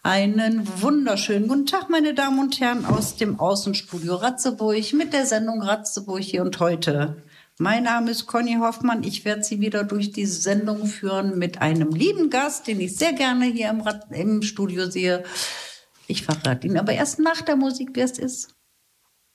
Einen wunderschönen guten Tag, meine Damen und Herren, aus dem Außenstudio Ratzeburg mit der Sendung Ratzeburg hier und heute. Mein Name ist Conny Hoffmann. Ich werde Sie wieder durch die Sendung führen mit einem lieben Gast, den ich sehr gerne hier im Studio sehe. Ich verrate Ihnen aber erst nach der Musik, wer es ist.